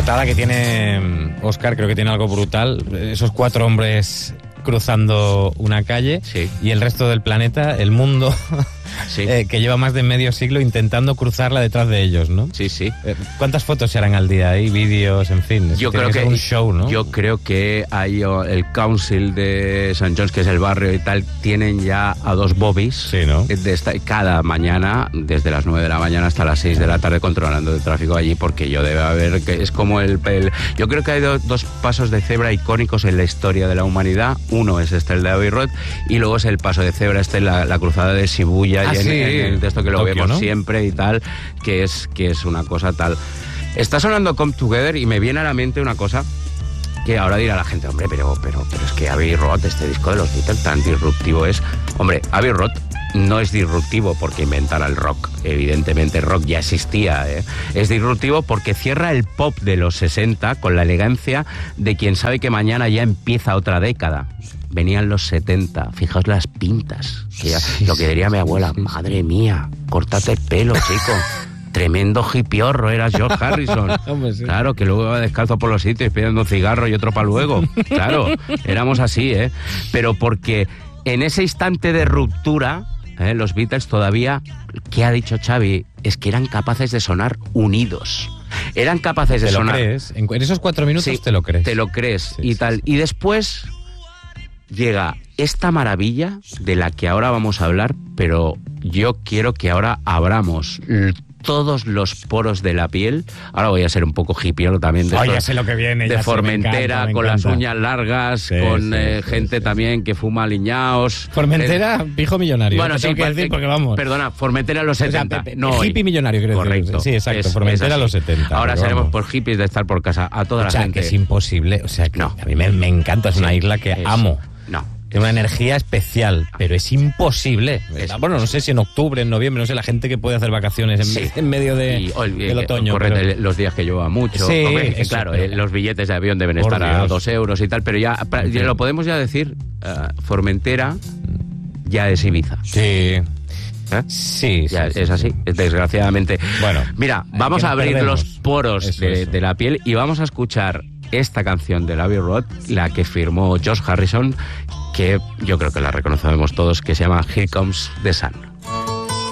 portada que tiene Óscar creo que tiene algo brutal. Esos 4 hombres cruzando una calle, sí, y el resto del planeta, el mundo, sí, que lleva más de medio siglo intentando cruzarla detrás de ellos, ¿no? Sí, sí. ¿Cuántas fotos se harán al día ahí? Vídeos, en fin. Yo creo que es un show, ¿no? Yo creo que hay el council de St. John's, que es el barrio y tal, tienen ya a 2 bobbies, sí, ¿no? Cada mañana, desde las 9 de la mañana hasta las 6 de la tarde, controlando el tráfico allí, porque yo debe haber, que es como yo creo que hay 2 pasos de cebra icónicos en la historia de la humanidad. Uno es el de Abbey Road, y luego es el paso de cebra, la cruzada de Shibuya, sí, en esto que lo Tokio, vemos, ¿no?, siempre y tal, que es una cosa tal. Está sonando Come Together y me viene a la mente una cosa que ahora dirá la gente, hombre, pero es que Abbey Road, este disco de los Beatles, tan disruptivo es. Hombre, Abbey Road no es disruptivo porque inventara el rock. Evidentemente el rock ya existía, ¿eh? Es disruptivo porque cierra el pop de los 60 con la elegancia de quien sabe que mañana ya empieza otra década. Venían los 70, fijaos las pintas. Lo que diría mi abuela, madre mía, córtate el pelo, chico. Tremendo hipiorro era George Harrison. Hombre, sí. Claro, que luego iba descalzo por los sitios pidiendo un cigarro y otro para luego. Claro, éramos así, ¿eh? Pero porque en ese instante de ruptura, los Beatles todavía, ¿qué ha dicho Xavi? Es que eran capaces de sonar unidos. Eran capaces de sonar... ¿Te lo crees? En esos 4 minutos sí, te lo crees. Te lo crees, sí, y tal. Y después llega esta maravilla de la que ahora vamos a hablar, pero yo quiero que ahora abramos todos los poros de la piel. Ahora voy a ser un poco hippie también de, ya sé lo que viene, de Formentera, me con encanta. las uñas largas, con gente también que fuma aliñaos. Formentera, pijo millonario. Bueno, sí, que decir porque vamos. Perdona, Formentera a los 70. O sea, no, hippie millonario, quiero decir. correcto. Sí, exacto, Formentera a los 70. Ahora seremos vamos. por hippies de estar por casa a toda la gente. Que es imposible, o sea, que no, a mí me encanta, es una isla que amo. No. Tiene una energía especial, pero es imposible. Bueno, no sé si en octubre, en noviembre, no sé, la gente que puede hacer vacaciones en medio del otoño. Corre los días que llueva mucho. Sí, hombre, claro, los billetes de avión deben estar a 2 euros y tal, pero ya lo podemos ya decir, Formentera ya es Ibiza. Sí. Sí, ya es así, desgraciadamente. Bueno, mira, vamos a abrir los poros de la piel y vamos a escuchar esta canción de Abbey Road, la que firmó George Harrison, que yo creo que la reconocemos todos, que se llama Here Comes the Sun.